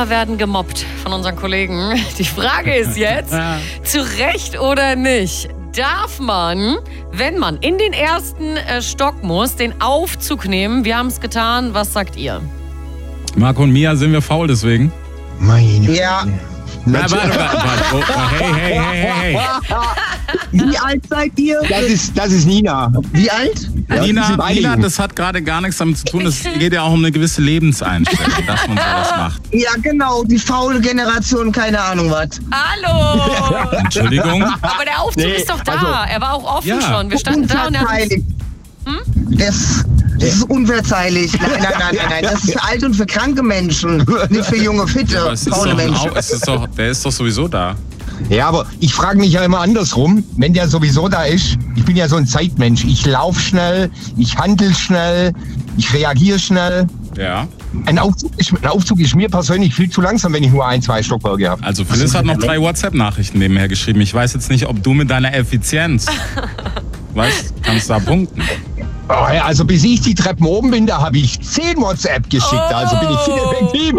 werden gemobbt von unseren Kollegen. Die Frage ist jetzt, zu Recht oder nicht, darf man, wenn man in den ersten Stock muss, den Aufzug nehmen? Wir haben es getan. Was sagt ihr? Marco und Mia, sind wir faul deswegen? Meine Ja. Warte. Hey. Wie alt seid ihr? Das ist Nina. Wie alt? Ja, Nina, das hat gerade gar nichts damit zu tun. Es geht ja auch um eine gewisse Lebenseinstellung, dass man sowas macht. Ja, genau. Die faule Generation, keine Ahnung was. Hallo! Entschuldigung? Aber der Aufzug ist doch da. Er war auch offen schon. Wir standen da und er hat... Unverzeihlich. Das ist unverzeihlich. Nein. Das ist für alte und für kranke Menschen. Nicht für junge, fitte, faule Menschen. Der ist doch sowieso da. Ja, aber ich frage mich ja immer andersrum, wenn der sowieso da ist. Ich bin ja so ein Zeitmensch. Ich laufe schnell, ich handle schnell, ich reagiere schnell. Ja. Ein Aufzug ist mir persönlich viel zu langsam, wenn ich nur 1-2 Stockwerke habe. Also Phyllis hat noch 3 WhatsApp-Nachrichten nebenher geschrieben. Ich weiß jetzt nicht, ob du mit deiner Effizienz, kannst da punkten. Oh ja, also bis ich die Treppen oben bin, da habe ich 10 WhatsApp geschickt. Also bin ich viel effektiver.